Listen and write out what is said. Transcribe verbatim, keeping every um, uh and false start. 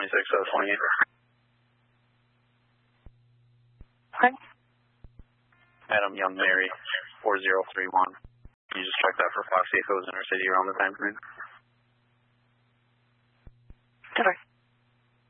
twenty-six out of twenty-eight. Okay. Adam Young Mary, four zero three one. Can you just check that for Fox Echoes Intercity around the time frame? Correct.